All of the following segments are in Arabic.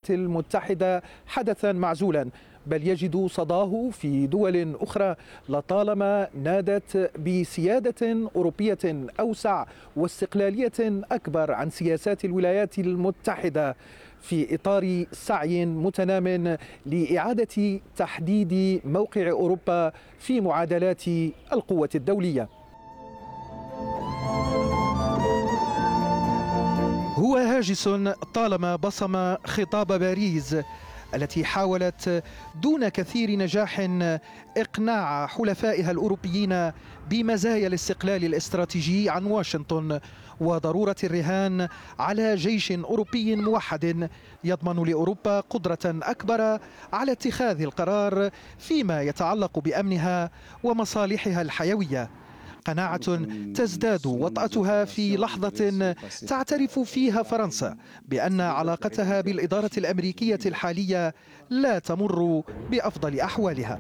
الولايات المتحدة حدثا معزولا، بل يجد صداه في دول أخرى لطالما نادت بسيادة أوروبية أوسع واستقلالية أكبر عن سياسات الولايات المتحدة، في إطار سعي متنام لإعادة تحديد موقع أوروبا في معادلات القوة الدولية. هو هاجس طالما بصم خطاب باريس التي حاولت دون كثير نجاح إقناع حلفائها الأوروبيين بمزايا الاستقلال الاستراتيجي عن واشنطن وضرورة الرهان على جيش أوروبي موحد يضمن لأوروبا قدرة أكبر على اتخاذ القرار فيما يتعلق بأمنها ومصالحها الحيوية. قناعة تزداد وطأتها في لحظة تعترف فيها فرنسا بأن علاقتها بالإدارة الأمريكية الحالية لا تمر بأفضل أحوالها.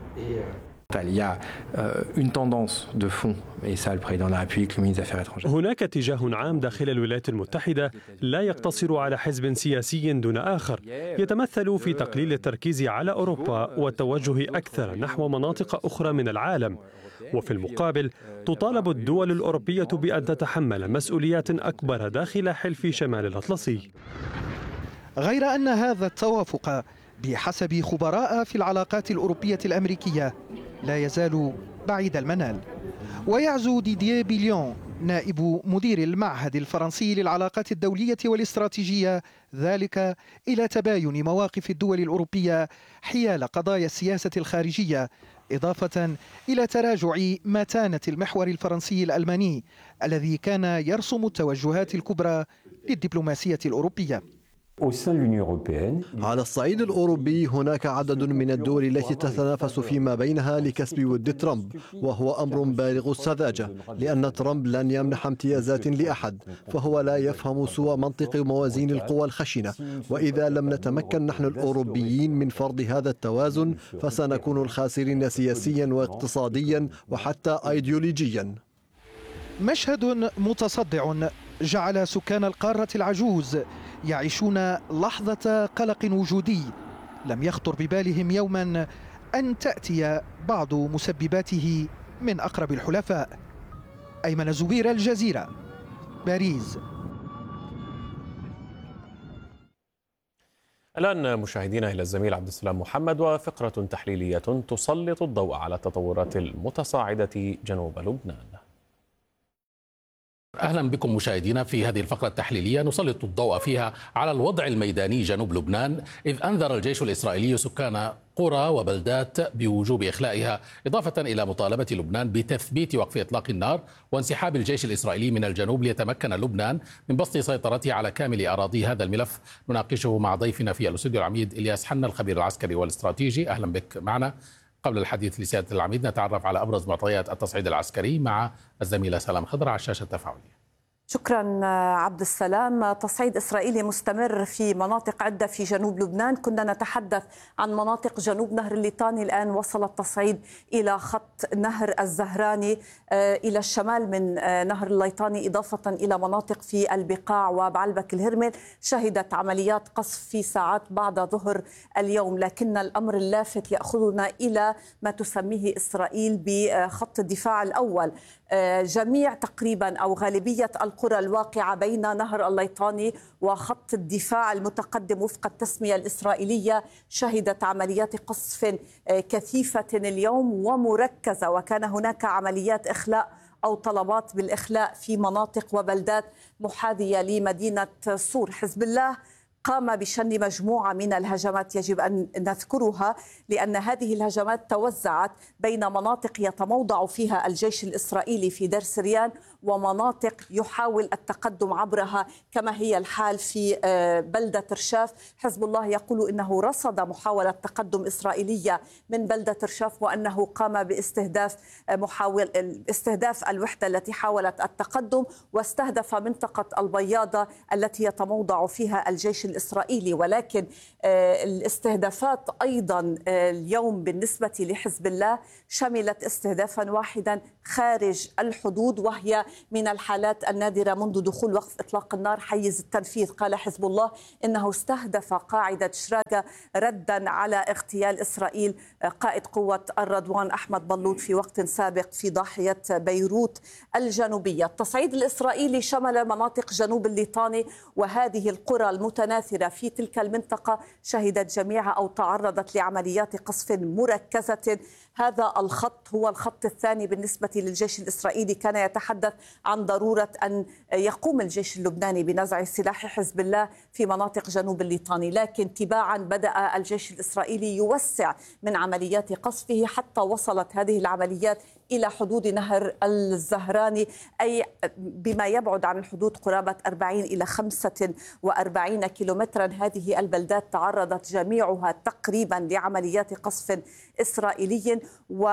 هناك اتجاه عام داخل الولايات المتحدة لا يقتصر على حزب سياسي دون آخر، يتمثل في تقليل التركيز على أوروبا والتوجه أكثر نحو مناطق أخرى من العالم. وفي المقابل تطالب الدول الأوروبية بأن تتحمل مسؤوليات أكبر داخل حلف شمال الأطلسي. غير أن هذا التوافق بحسب خبراء في العلاقات الأوروبية الأمريكية لا يزال بعيد المنال. ويعزو ديدييه بيليون نائب مدير المعهد الفرنسي للعلاقات الدولية والاستراتيجية ذلك إلى تباين مواقف الدول الأوروبية حيال قضايا السياسة الخارجية، إضافة إلى تراجع متانة المحور الفرنسي الألماني الذي كان يرسم التوجهات الكبرى للدبلوماسية الأوروبية. على الصعيد الأوروبي هناك عدد من الدول التي تتنافس فيما بينها لكسب ود ترامب، وهو أمر بالغ السذاجة لأن ترامب لن يمنح امتيازات لأحد، فهو لا يفهم سوى منطق موازين القوى الخشنة، وإذا لم نتمكن نحن الأوروبيين من فرض هذا التوازن فسنكون الخاسرين سياسيا واقتصاديا وحتى أيديولوجيا. مشهد متصدع جعل سكان القارة العجوز يعيشون لحظة قلق وجودي لم يخطر ببالهم يوما أن تأتي بعض مسبباته من أقرب الحلفاء. أيمن زبير، الجزيرة، باريس. الآن مشاهدينا إلى الزميل عبد السلام محمد وفقرة تحليلية تسلط الضوء على التطورات المتصاعدة جنوب لبنان. أهلا بكم مشاهدينا في هذه الفقرة التحليلية نسلط الضوء فيها على الوضع الميداني جنوب لبنان، إذ أنذر الجيش الإسرائيلي سكان قرى وبلدات بوجوب إخلائها، إضافة إلى مطالبة لبنان بتثبيت وقف إطلاق النار وانسحاب الجيش الإسرائيلي من الجنوب ليتمكن لبنان من بسط سيطرته على كامل أراضي. هذا الملف نناقشه مع ضيفنا في الاستوديو العميد إلياس حنا الخبير العسكري والاستراتيجي. أهلا بك معنا. قبل الحديث لسيادة العميد نتعرف على أبرز معطيات التصعيد العسكري مع الزميلة سلام خضر على الشاشة التفاعلية. شكرا عبد السلام. تصعيد إسرائيلي مستمر في مناطق عدة في جنوب لبنان. كنا نتحدث عن مناطق جنوب نهر الليطاني، الآن وصل التصعيد إلى خط نهر الزهراني إلى الشمال من نهر الليطاني، إضافة إلى مناطق في البقاع وبعلبك الهرمل شهدت عمليات قصف في ساعات بعد ظهر اليوم. لكن الأمر اللافت يأخذنا إلى ما تسميه إسرائيل بخط الدفاع الأول. جميع تقريبا أو غالبية القرى الواقعة بين نهر الليطاني وخط الدفاع المتقدم وفق التسمية الإسرائيلية شهدت عمليات قصف كثيفة اليوم ومركزة، وكان هناك عمليات إخلاء أو طلبات بالإخلاء في مناطق وبلدات محاذية لمدينة صور. حزب الله قام بشن مجموعة من الهجمات يجب أن نذكرها، لأن هذه الهجمات توزعت بين مناطق يتموضع فيها الجيش الإسرائيلي في دير سريان ومناطق يحاول التقدم عبرها كما هي الحال في بلدة رشاف. حزب الله يقول إنه رصد محاولة تقدم إسرائيلية من بلدة رشاف وأنه قام باستهداف الوحدة التي حاولت التقدم، واستهدف منطقة البياضة التي يتموضع فيها الجيش الإسرائيلي، ولكن الاستهدافات أيضا اليوم بالنسبة لحزب الله شملت استهدافا واحدا خارج الحدود، وهي من الحالات النادرة منذ دخول وقف إطلاق النار حيز التنفيذ. قال حزب الله إنه استهدف قاعدة شراقة ردا على اغتيال إسرائيل قائد قوة الرضوان أحمد بلوط في وقت سابق في ضاحية بيروت الجنوبية. التصعيد الإسرائيلي شمل مناطق جنوب الليطاني، وهذه القرى المتناثرة في تلك المنطقة شهدت جميعها أو تعرضت لعمليات قصف مركزة. هذا الخط هو الخط الثاني بالنسبة للجيش الإسرائيلي. كان يتحدث عن ضرورة أن يقوم الجيش اللبناني بنزع سلاح حزب الله في مناطق جنوب الليطاني، لكن تباعا بدأ الجيش الإسرائيلي يوسع من عمليات قصفه حتى وصلت هذه العمليات إلى حدود نهر الزهراني، أي بما يبعد عن الحدود قرابة 40 إلى 45 كيلومترا. هذه البلدات تعرضت جميعها تقريبا لعمليات قصف إسرائيلي،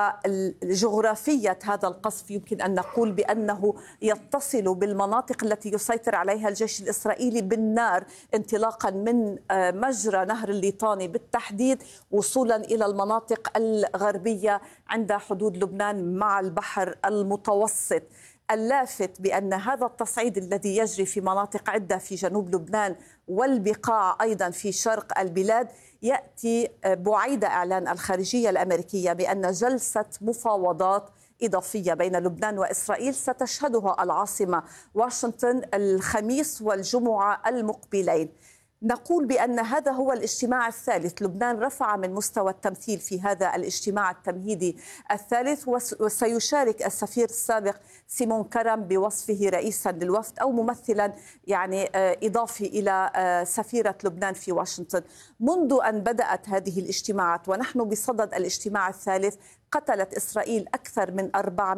وجغرافية هذا القصف يمكن أن نقول بأنه يتصل بالمناطق التي يسيطر عليها الجيش الإسرائيلي بالنار، انطلاقا من مجرى نهر الليطاني بالتحديد وصولا إلى المناطق الغربية عند حدود لبنان مع البحر المتوسط. اللافت بأن هذا التصعيد الذي يجري في مناطق عدة في جنوب لبنان والبقاع أيضا في شرق البلاد يأتي بعيد إعلان الخارجية الأمريكية بأن جلسة مفاوضات إضافية بين لبنان وإسرائيل ستشهدها العاصمة واشنطن الخميس والجمعة المقبلين. نقول بأن هذا هو الاجتماع الثالث. لبنان رفع من مستوى التمثيل في هذا الاجتماع التمهيدي الثالث، وسيشارك السفير السابق سيمون كرم بوصفه رئيسا للوفد أو ممثلا إضافي إلى سفيرة لبنان في واشنطن. منذ أن بدأت هذه الاجتماعات ونحن بصدد الاجتماع الثالث، قتلت إسرائيل أكثر من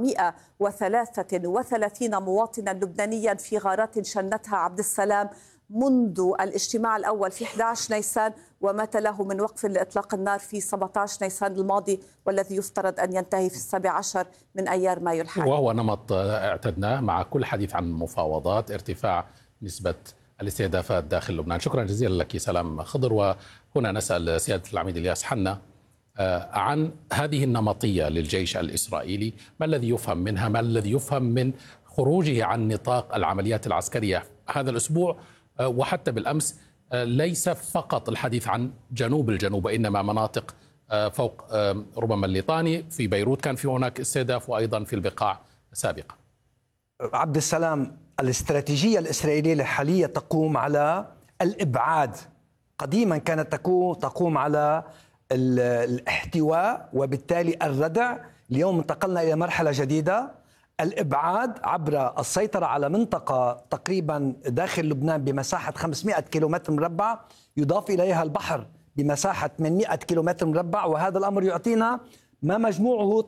433 مواطنا لبنانيا في غارات شنتها عبد السلام منذ الاجتماع الأول في 11 نيسان وما تلاه من وقف لإطلاق النار في 17 نيسان الماضي، والذي يفترض أن ينتهي في 17 من أيار مايو الحالي. وهو نمط اعتدناه مع كل حديث عن مفاوضات ارتفاع نسبة الاستهدافات داخل لبنان. شكرا جزيلا لك سلام خضر. وهنا نسأل سيادة العميد إلياس حنا عن هذه النمطية للجيش الإسرائيلي، ما الذي يفهم منها؟ ما الذي يفهم من خروجه عن نطاق العمليات العسكرية هذا الأسبوع وحتى بالأمس؟ ليس فقط الحديث عن الجنوب وإنما مناطق فوق ربما الليطاني. في بيروت كان في هناك استهداف وأيضا في البقاع سابقا. عبد السلام، الاستراتيجية الإسرائيلية الحالية تقوم على الإبعاد. قديما كانت تقوم على الاحتواء وبالتالي الردع. اليوم انتقلنا إلى مرحلة جديدة، الإبعاد عبر السيطرة على منطقة تقريبا داخل لبنان بمساحة 500 كيلومتر مربع، يضاف إليها البحر بمساحة 800 كيلومتر مربع، وهذا الأمر يعطينا ما مجموعه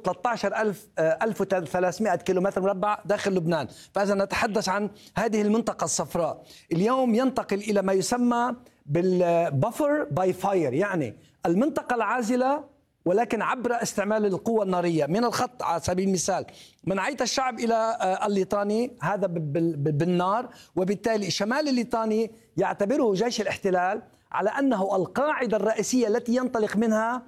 13,300 كيلومتر مربع داخل لبنان. فإذا نتحدث عن هذه المنطقة الصفراء. اليوم ينتقل إلى ما يسمى بالبفر باي فاير، يعني المنطقة العازلة ولكن عبر استعمال القوة النارية من الخط. على سبيل المثال منعية الشعب إلى الليطاني هذا بالنار، وبالتالي شمال الليطاني يعتبره جيش الاحتلال على أنه القاعدة الرئيسية التي ينطلق منها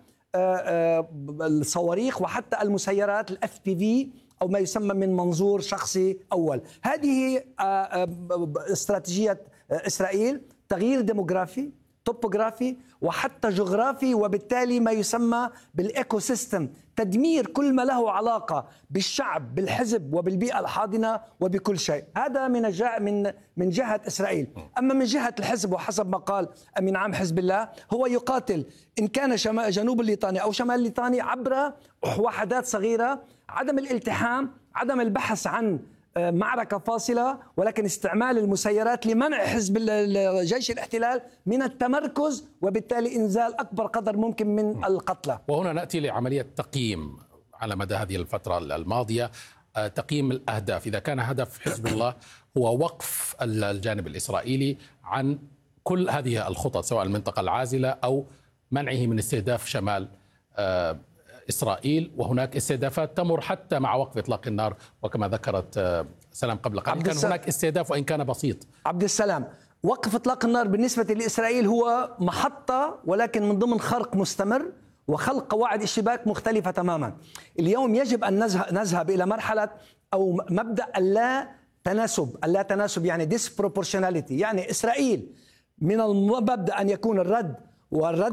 الصواريخ وحتى المسيرات FPV أو ما يسمى من منظور شخصي أول. هذه استراتيجية إسرائيل، تغيير ديموغرافي، توبوغرافي وحتى جغرافي، وبالتالي ما يسمى بالإيكو سيستم، تدمير كل ما له علاقة بالشعب بالحزب وبالبيئة الحاضنة وبكل شيء. هذا من جهة إسرائيل. أما من جهة الحزب، وحسب ما قال أمين عام حزب الله، هو يقاتل إن كان جنوب الليطاني أو شمال الليطاني عبر وحدات صغيرة، عدم الالتحام، عدم البحث عن معركة فاصلة، ولكن استعمال المسيرات لمنع حزب جيش الاحتلال من التمركز، وبالتالي إنزال أكبر قدر ممكن من القتلى. وهنا نأتي لعملية تقييم على مدى هذه الفترة الماضية، تقييم الأهداف. إذا كان هدف حزب الله هو وقف الجانب الإسرائيلي عن كل هذه الخطط سواء المنطقة العازلة أو منعه من استهداف شمال إسرائيل، وهناك استهدافات تمر حتى مع وقف إطلاق النار، وكما ذكرت سلام قبل قليل كان هناك استهداف وإن كان بسيط. عبد السلام، وقف إطلاق النار بالنسبة لإسرائيل هو محطة، ولكن من ضمن خرق مستمر وخلق قواعد اشتباك مختلفة تماما. اليوم يجب أن نذهب إلى مرحلة أو مبدأ اللا تناسب يعني disproportionality، يعني إسرائيل من المبدأ أن يكون الرد